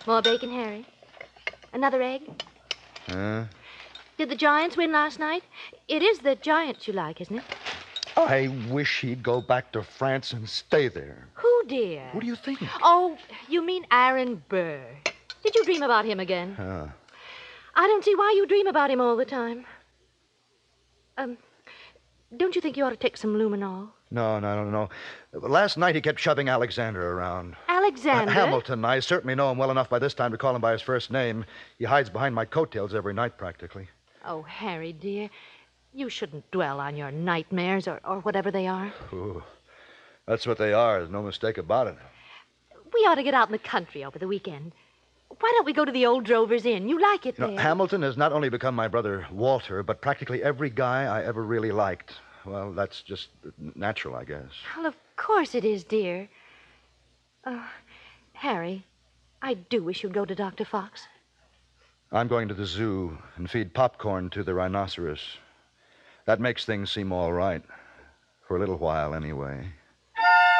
More bacon, Harry? Another egg? Huh? Did the Giants win last night? It is the Giants you like, isn't it? I wish he'd go back to France and stay there. Who, dear? Who do you think? Oh, you mean Aaron Burr. Did you dream about him again? I don't see why you dream about him all the time. Don't you think you ought to take some luminol? No. Last night he kept shoving Alexander around. Alexander? Hamilton. I certainly know him well enough by this time to call him by his first name. He hides behind my coattails every night, practically. Oh, Harry, dear, you shouldn't dwell on your nightmares or whatever they are. Ooh, that's what they are. There's no mistake about it. We ought to get out in the country over the weekend. Why don't we go to the old Drover's Inn? You like it there. Hamilton has not only become my brother Walter, but practically every guy I ever really liked. Well, that's just natural, I guess. Well, of course it is, dear. Harry, I do wish you'd go to Dr. Fox. I'm going to the zoo and feed popcorn to the rhinoceros. That makes things seem all right. For a little while, anyway.